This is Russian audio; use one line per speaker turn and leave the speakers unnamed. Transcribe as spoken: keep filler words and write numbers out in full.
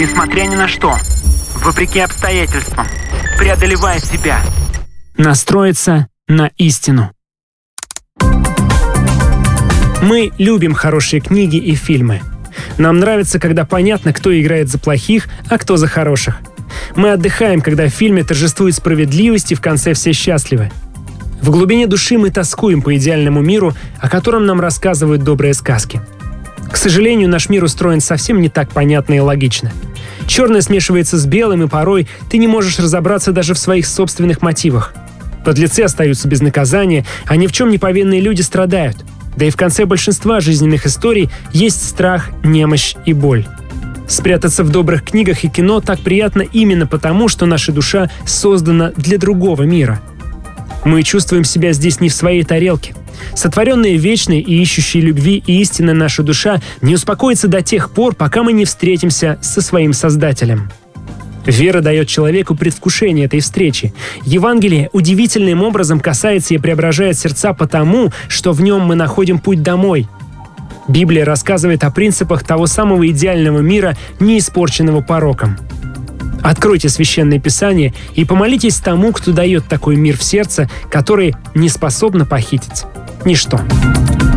несмотря ни на что, вопреки обстоятельствам, преодолевая себя.
Настроиться на истину. Мы любим хорошие книги и фильмы. Нам нравится, когда понятно, кто играет за плохих, а кто за хороших. Мы отдыхаем, когда в фильме торжествует справедливость и в конце все счастливы. В глубине души мы тоскуем по идеальному миру, о котором нам рассказывают добрые сказки. К сожалению, наш мир устроен совсем не так понятно и логично. Черное смешивается с белым, и порой ты не можешь разобраться даже в своих собственных мотивах. Подлецы остаются без наказания, а ни в чем не повинные люди страдают. Да и в конце большинства жизненных историй есть страх, немощь и боль. Спрятаться в добрых книгах и кино так приятно именно потому, что наша душа создана для другого мира. Мы чувствуем себя здесь не в своей тарелке. Сотворенная вечной и ищущей любви и истины наша душа не успокоится до тех пор, пока мы не встретимся со своим Создателем. Вера дает человеку предвкушение этой встречи. Евангелие удивительным образом касается и преображает сердца потому, что в нем мы находим путь домой. Библия рассказывает о принципах того самого идеального мира, не испорченного пороком. Откройте Священное Писание и помолитесь тому, кто дает такой мир в сердце, который не способно похитить ничто.